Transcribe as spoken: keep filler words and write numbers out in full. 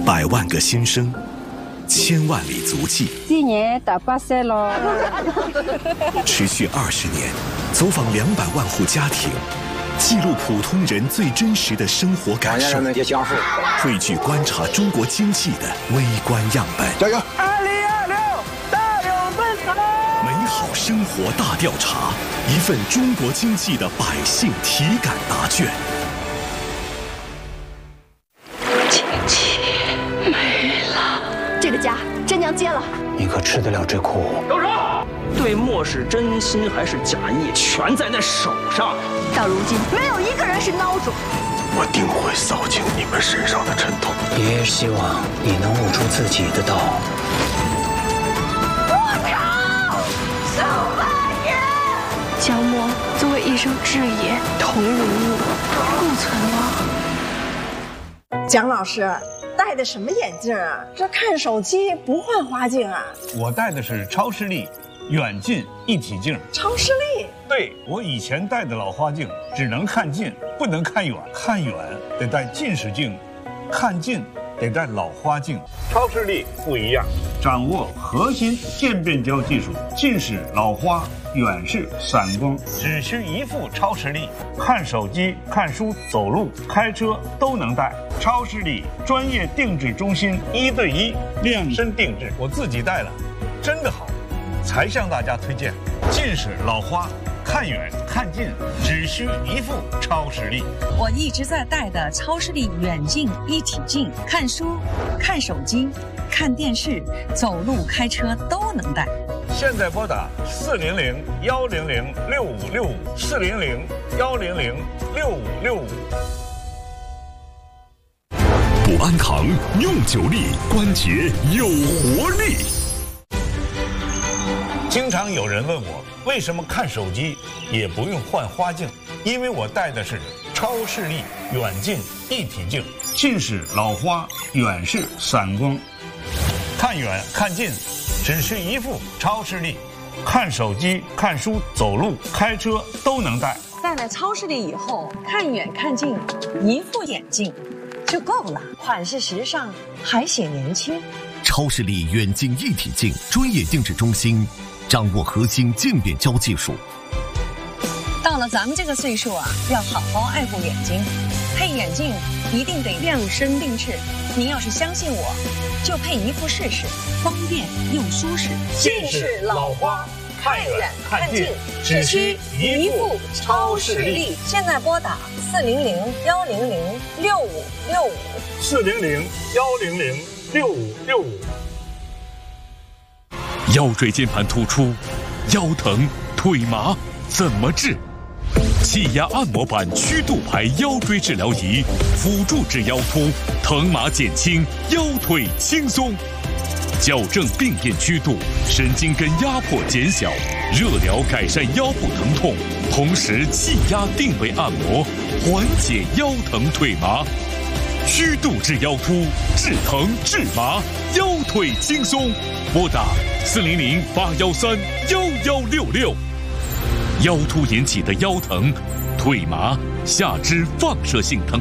百万个心声，千万里足迹。 今年打八岁了， 持续二十年，走访两百万户家庭，记录普通人最真实的生活感受，汇聚观察中国经济的微观样本。 加油！ 二零二六大有奔腾！ 美好生活大调查，一份中国经济的百姓体感答卷。 亲戚没了， 这个家真娘接了。 你可吃得了这苦？ 动手！ 对墨是真心还是假意，全在那手上。 到如今，没有一个人是孬种。 我定会扫净你们身上的尘土。爷爷希望你能悟出自己的道。 不成，受万人。 姜墨作为一生志也，同如物，不存亡。 蒋老师戴的什么眼镜啊？这看手机不换花镜啊？ 我戴的是超视力远近一体镜。 超视力？ 对，我以前戴的老花镜只能看近，不能看远，看远得戴近视镜，看近得戴老花镜。超视力不一样，掌握核心渐变焦技术，近视、老花、远视、散光，只需一副超视力，看手机、看书、走路、开车都能戴。超视力专业定制中心，一对一量身定制，我自己戴了，真的好，才向大家推荐。近视、老花，看远看近只需一副超视力。 我一直在戴的超视力远近一体镜，看书、看手机、看电视、走路、开车都能戴。 现在拨打四零零幺零零六五六五四零零幺零零六五六五。 补安堂用久力，关节有活力。 经常有人问我，为什么看手机也不用换花镜？因为我戴的是超视力远近一体镜，近视、老花、远视、散光，看远看近只需一副超视力，看手机、看书、走路、开车都能戴。 戴了超视力以后，看远看近一副眼镜就够了，款式时尚，还显年轻。 超视力远近一体镜专业定制中心，掌握核心渐变焦技术。 到了咱们这个岁数啊，要好好爱护眼睛，配眼镜一定得量身定制。您要是相信我，就配一副试试，方便又舒适。 近视、老花，看远看近只需一副超视力。 现在拨打四零零幺零零六五六五四零零幺零零六五六五。 腰椎间盘突出、腰疼、腿麻怎么治？气压按摩板曲度牌腰椎治疗仪，辅助治腰突，疼麻减轻，腰腿轻松。矫正病变曲度，神经根压迫减小，热疗改善腰部疼痛，同时气压定位按摩，缓解腰疼腿麻。曲度治腰突，治疼治麻，腰腿轻松。拨打四零零八幺三幺幺六六。腰突引起的腰疼、腿麻、下肢放射性疼